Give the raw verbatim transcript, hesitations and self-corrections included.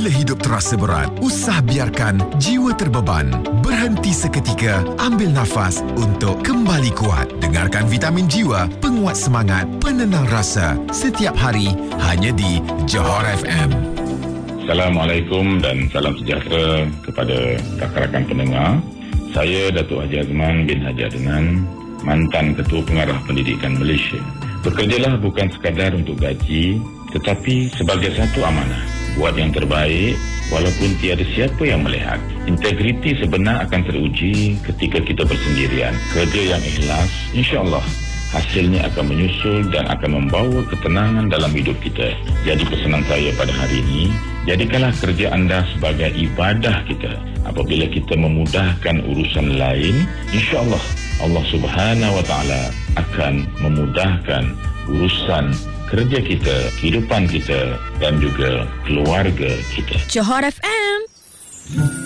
Bila hidup terasa berat, usah biarkan jiwa terbeban. Berhenti seketika, ambil nafas untuk kembali kuat. Dengarkan Vitamin Jiwa, penguat semangat, penenang rasa. Setiap hari, hanya di Johor F M. Assalamualaikum dan salam sejahtera kepada rakan-rakan pendengar. Saya Datuk Haji Azman bin Haji Adnan, mantan Ketua Pengarah Pendidikan Malaysia. Bekerjalah bukan sekadar untuk gaji, tetapi sebagai satu amanah. Buat yang terbaik walaupun tiada siapa yang melihat. Integriti sebenar akan teruji ketika kita bersendirian. Kerja yang ikhlas, insya-Allah hasilnya akan menyusul dan akan membawa ketenangan dalam hidup kita. Jadi pesanan saya pada hari ini, jadikanlah kerja anda sebagai ibadah kita. Apabila kita memudahkan urusan lain, insya-Allah Allah Subhanahu Wa Taala akan memudahkan urusan kerja kita, kehidupan kita dan juga keluarga kita. Johor F M.